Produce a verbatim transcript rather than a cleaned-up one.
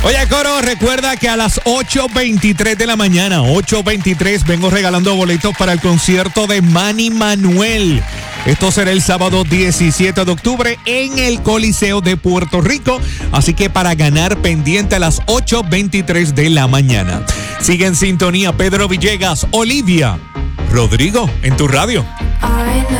Oye, Coro, recuerda que a las ocho veintitrés de la mañana, ocho veintitrés, vengo regalando boletos para el concierto de Manny Manuel. Esto será el sábado diecisiete de octubre en el Coliseo de Puerto Rico. Así que para ganar, pendiente a las ocho veintitrés de la mañana. Sigue en sintonía Pedro Villegas, Olivia Rodrigo, en tu radio. I know